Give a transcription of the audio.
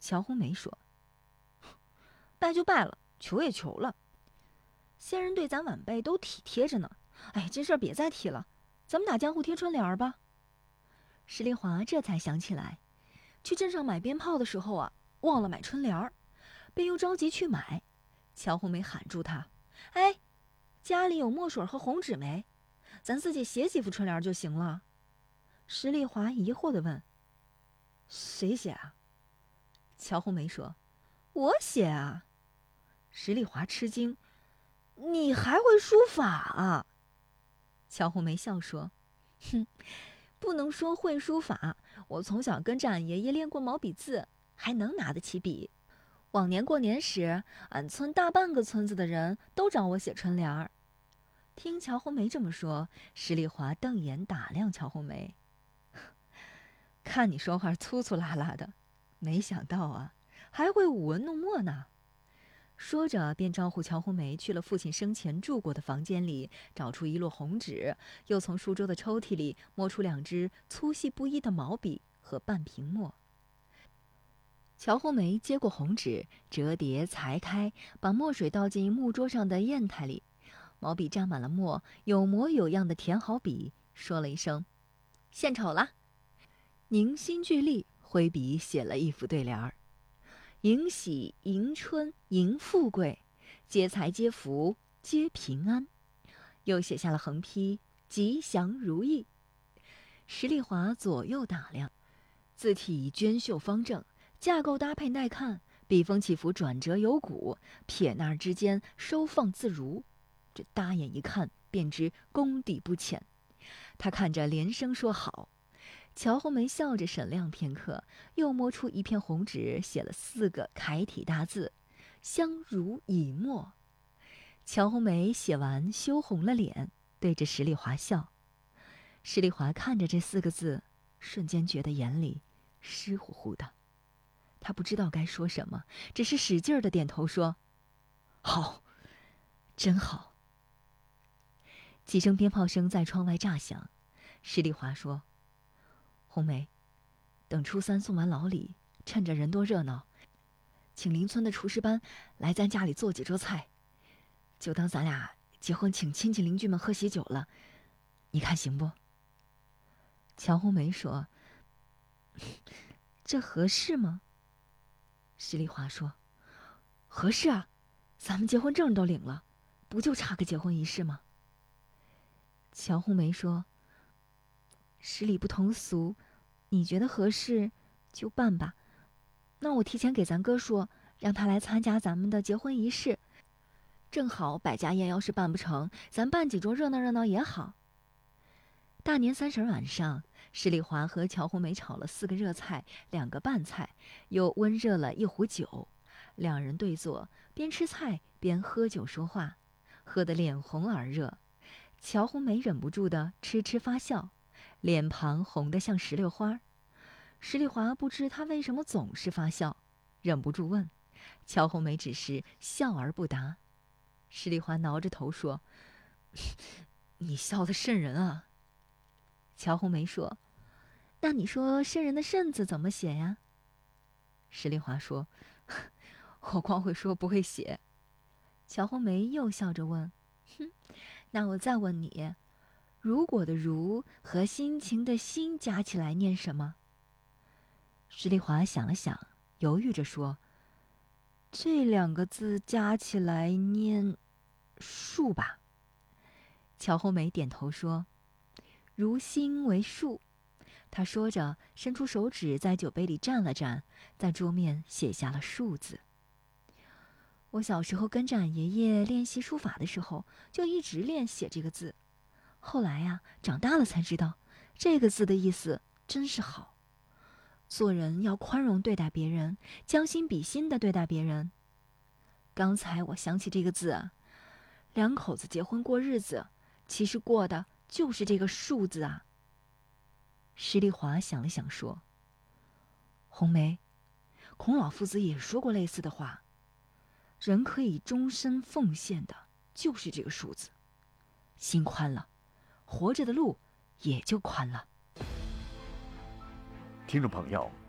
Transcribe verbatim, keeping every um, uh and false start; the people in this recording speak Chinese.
乔红梅说：“拜就拜了，求也求了，先人对咱晚辈都体贴着呢。哎，这事儿别再提了，咱们打江湖贴春联吧。”石丽华这才想起来，去镇上买鞭炮的时候啊，忘了买春联儿，便又着急去买。乔红梅喊住他：“哎，家里有墨水和红纸没？咱自己写几副春联就行了。”石丽华疑惑地问：“谁写啊？”乔红梅说：“我写啊。”石丽华吃惊：“你还会书法啊？”乔红梅笑说：“哼，不能说会书法，我从小跟着俺爷爷练过毛笔字，还能拿得起笔。往年过年时，俺村大半个村子的人都找我写春联儿。”听乔红梅这么说，石丽华瞪眼打量乔红梅：“看你说话粗粗拉拉的，没想到啊，还会舞文弄墨呢。”说着便招呼乔红梅去了父亲生前住过的房间里，找出一摞红纸，又从书桌的抽屉里摸出两支粗细不一的毛笔和半瓶墨。乔红梅接过红纸，折叠裁开，把墨水倒进木桌上的砚台里，毛笔沾满了墨，有模有样的填好笔，说了一声：“献丑了。”凝心聚力，挥笔写了一副对联儿：“迎喜迎春迎富贵，接财接福接平安。”又写下了横批：“吉祥如意。”石丽华左右打量，字体娟秀方正，架构搭配耐看，笔锋起伏转折有骨，撇捺之间收放自如。这搭眼一看，便知功底不浅。他看着连声说好。乔红梅笑着审量片刻，又摸出一片红纸，写了四个楷体大字：“相濡以沫。”乔红梅写完，羞红了脸，对着石丽华笑。石丽华看着这四个字，瞬间觉得眼里湿乎乎的。他不知道该说什么，只是使劲儿地点头说：“好，真好。”几声鞭炮声在窗外炸响。石丽华说：“红梅，等初三送完老礼，趁着人多热闹，请邻村的厨师班来咱家里做几桌菜，就当咱俩结婚请亲戚邻居们喝喜酒了，你看行不？”乔红梅说：“这合适吗？”石丽华说：“合适啊，咱们结婚证都领了，不就差个结婚仪式吗？”乔红梅说：“十里不同俗，你觉得合适就办吧。那我提前给咱哥说，让他来参加咱们的结婚仪式。正好百家宴要是办不成，咱办几桌热闹热闹也好。”大年三十晚上，石丽华和乔红梅炒了四个热菜，两个拌菜，又温热了一壶酒。两人对坐，边吃菜边喝酒说话，喝得脸红耳热。乔红梅忍不住的痴痴发笑，脸庞红得像石榴花。石丽华不知她为什么总是发笑，忍不住问。乔红梅只是笑而不答。石丽华挠着头说：“你笑得瘆人啊。”乔红梅说：“那你说瘆人的瘆字怎么写呀？”石丽华说：“我光会说不会写。”乔红梅又笑着问：“哼，那我再问你，如果的如和心情的心加起来念什么？”石丽华想了想，犹豫着说：“这两个字加起来念树吧。”乔红梅点头说：“如心为树。”她说着，伸出手指在酒杯里蘸了蘸，在桌面写下了树字。我小时候跟着俺爷爷练习书法的时候，就一直练写这个字。后来呀、啊，长大了才知道，这个字的意思真是好。做人要宽容对待别人，将心比心的对待别人。刚才我想起这个字啊，两口子结婚过日子，其实过的就是这个树字啊。石丽华想了想说：“红梅，孔老夫子也说过类似的话，人可以终身奉献的就是这个树字，心宽了，活着的路也就宽了。” 听众朋友，